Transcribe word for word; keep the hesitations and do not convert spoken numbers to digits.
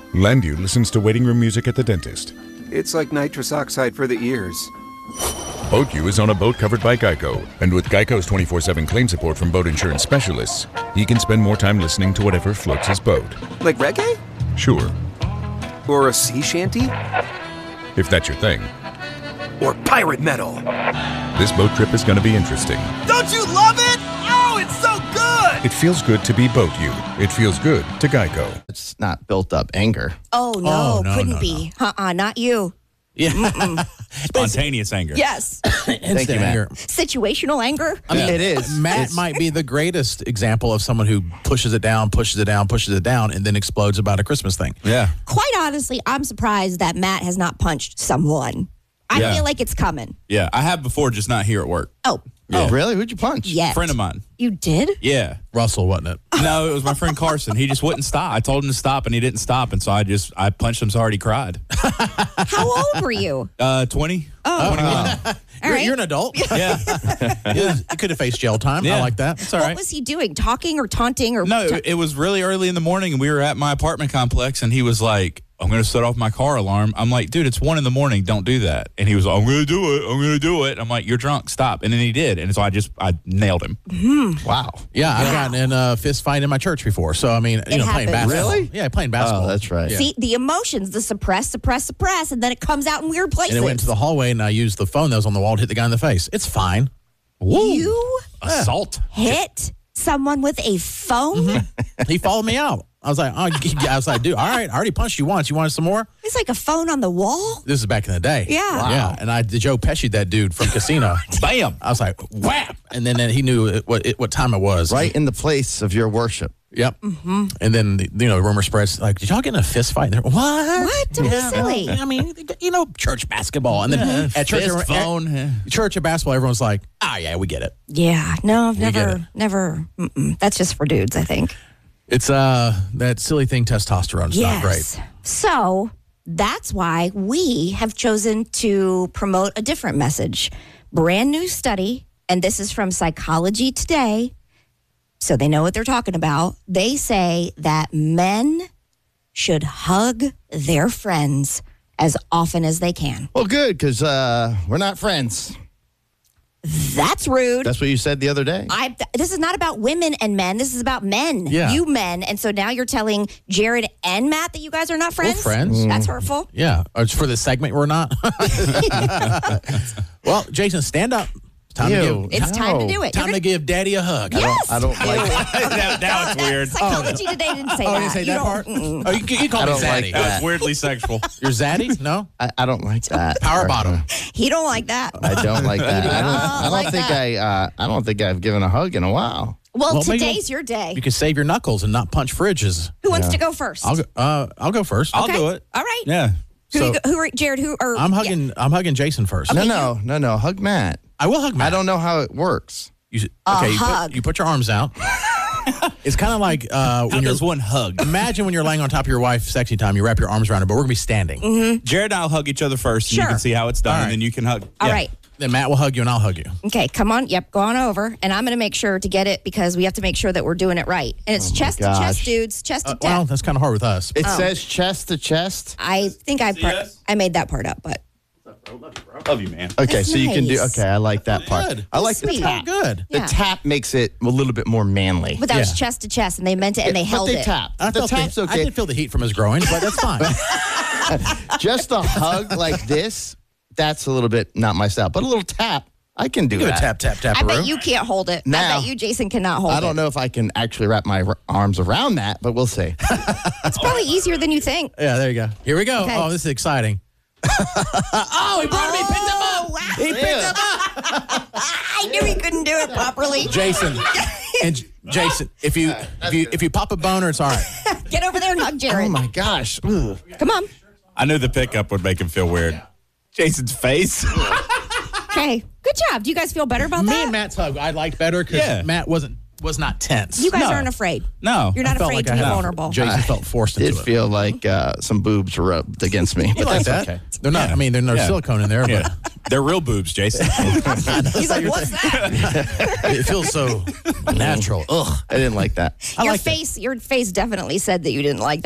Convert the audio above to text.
Landu listens to waiting room music at the dentist. It's like nitrous oxide for the ears. BoatU is on a boat covered by Geico, and with Geico's twenty-four seven claim support from boat insurance specialists, he can spend more time listening to whatever floats his boat. Like reggae? Sure, Or a sea shanty? if that's your thing. Or pirate metal? This boat trip is going to be interesting. Don't you love it? Oh, it's so good! It feels good to be BoatU. It feels good to Geico. It's not built up anger. Oh, no, Oh, no, couldn't no, be. Uh-uh, not you. Yeah. Spontaneous anger. Yes. Instant you, Matt. anger. Situational anger? I mean, It is. Matt It's- might be the greatest example of someone who pushes it down, pushes it down, pushes it down, and then explodes about a Christmas thing. Yeah. Quite honestly, I'm surprised that Matt has not punched someone. I Yeah. feel like it's coming. Yeah. I have before, just not here at work. Oh, Oh, really? Who'd you punch? yes. Friend of mine. You did? Yeah. Russell, wasn't it? No, it was my friend Carson. He just wouldn't stop. I told him to stop, and he didn't stop, and so I just I punched him so hard he cried. How old were you? Uh, twenty. Oh, twenty-one. all You're, right. you're an adult. Yeah. Yeah. You could have faced jail time. I Yeah. like that. It's all What right. was he doing? Talking or taunting or No, it, it was really early in the morning, and we were at my apartment complex, and he was like, I'm going to set off my car alarm. I'm like, dude, it's one in the morning. Don't do that. And he was like, I'm going to do it. I'm going to do it. I'm like, you're drunk. Stop. And then he did. And so I just, I nailed him. Wow. Yeah, I've gotten in a fist fight in my church before. So, I mean, you know, playing happens. basketball. Really? Yeah, playing basketball. Oh, that's right. Yeah. See, the emotions, the suppress, suppress, suppress, and then it comes out in weird places. And it went to the hallway, and I used the phone that was on the wall to hit the guy in the face. It's fine. You Assault. hit someone with a phone? He followed me out. I was like, oh, I was like, dude, all right, I already punched you once. You wanted some more? It's like a phone on the wall? This is back in the day. Yeah. Wow. Yeah. And I did Joe Pesci that dude from Casino. Bam. I was like, whap. And then, then he knew it, what it, what time it was. Right in the place of your worship. Yep. Mm-hmm. And then, the, you know, the rumor spreads, like, did y'all get in a fist fight? And they're, what? What? Don't be silly. I mean, you know, church basketball. And then at church, Fist everyone- phone. at church and basketball, everyone's like, ah, yeah, we get it. Yeah. No, I've We get it. never, never. Mm-mm. That's just for dudes, I think. It's uh that silly thing, testosterone. It's not great. So that's why we have chosen to promote a different message. Brand new study, and this is from Psychology Today, so they know what they're talking about. They say that men should hug their friends as often as they can. Well, good, because uh, we're not friends. That's rude. That's what you said the other day. I, this is not about women and men. This is about men. Yeah. You men. And so now you're telling Jared and Matt that you guys are not friends? friends. That's hurtful. Yeah. Oh, it's for this segment we're not. Well, Jason, stand up. Time Ew. to give It's time to No. do it. time You're to give Daddy a hug. gonna- yes. I don't like now, now it's weird. Psychology Today didn't say Oh, that. you didn't say You that don't- part? mm-mm. Oh, you, you call I me don't like Zaddy. that. That was weirdly sexual. You're Zaddy? No? I, I don't like that. Power bottom. He don't like that. I don't like that. I don't. I don't like think that. I. Uh, I don't think I've given a hug in a while. Well, Well, maybe- today's your day. You can save your knuckles and not punch fridges. Who wants to go first? I'll go. Uh, I'll go first. I'll Okay. do it. All right. Yeah. Who, So- you go, who are Jared? Who are I'm yeah. hugging. I'm hugging Jason first. No, no, no, no. Hug Matt. I will hug Matt. I don't know how it works. You, A okay, you hug. put, you put your arms out. It's kind of like uh, How when you're. does one hug? Imagine when you're laying on top of your wife, sexy time. You wrap your arms around her, but we're gonna be standing. Jared and I'll hug each other first, and Sure. you can see how it's done, All right. and then you can hug. All yeah. right. Then Matt will hug you, and I'll hug you. Okay, come on. Yep, go on over. And I'm going to make sure to get it because we have to make sure that we're doing it right. And it's chest to chest, gosh. dudes. Chest to Uh, chest. well, that's kind of hard with us. It says chest to chest. I think I par- yes? I made that part up, but Love you, man. Okay, That's so you can do. nice. Okay, I like that part. Good. I like Sweet. the tap. Good. The Yeah. tap makes it a little bit more manly. but that was Yeah. chest to chest, and they meant it, and they But held they it. tap. I The felt tap's the, I okay. did feel the heat from his groin, but that's fine. Just a hug like this, that's a little bit not my style. But a little tap, I can do Do a that. tap, tap, tap. I bet you can't hold it. I Now- bet you, Jason, cannot hold it. I don't know if I can actually wrap my r- arms around that, but we'll see. It's probably easier than you think. Yeah, there you go. Here we go. Okay. Oh, this is exciting. Oh, he brought him. He picked him up. wow. He picked him up. I knew he couldn't do it properly. Jason. And J- Jason, if you if you if you pop a boner, it's all right. Get over there and hug Jared. Oh my gosh. Ugh. Come on. I knew the pickup would make him feel weird. Jason's face. Okay. Good job. Do you guys feel better about Me that? and Matt's hug, I liked better because Yeah. Matt wasn't was not tense. You guys No. aren't afraid. No. You're not I felt afraid like to I be had- vulnerable. Jason felt forced into Did it. feel like uh, some boobs were rubbed against me, You but like that's that? okay. They're not. Yeah. I mean, there's no Yeah. silicone in there, but Yeah. They're real boobs, Jason. He's like, what's that? it feels so natural. Ugh. I didn't like that. I your liked it. face, your face definitely said that you didn't like